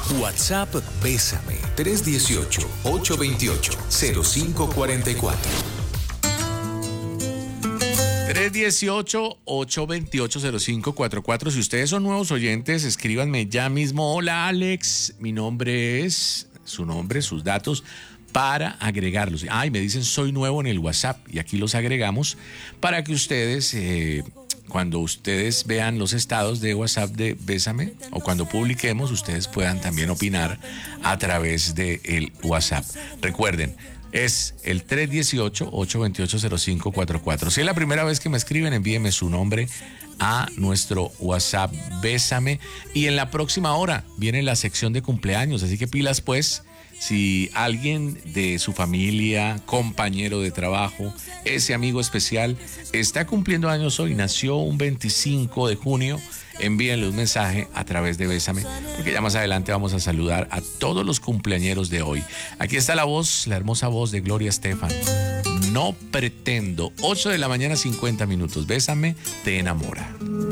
WhatsApp Bésame 318-828-0544. 318-828-0544. Si ustedes son nuevos oyentes, escríbanme ya mismo. Hola Alex, mi nombre es, su nombre, sus datos, para agregarlos. Ay, me dicen soy nuevo en el WhatsApp y aquí los agregamos para que ustedes, cuando ustedes vean los estados de WhatsApp de Bésame o cuando publiquemos, ustedes puedan también opinar a través del WhatsApp. Recuerden, es el 318-828-0544. Si es la primera vez que me escriben, envíenme su nombre a nuestro WhatsApp Bésame. Y en la próxima hora viene la sección de cumpleaños, así que pilas pues. Si alguien de su familia, compañero de trabajo, ese amigo especial está cumpliendo años hoy, nació un 25 de junio, envíenle un mensaje a través de Bésame, porque ya más adelante vamos a saludar a todos los cumpleañeros de hoy. Aquí está la voz, la hermosa voz de Gloria Estefan. No pretendo. 8 de la mañana, 50 minutos. Bésame, te enamora.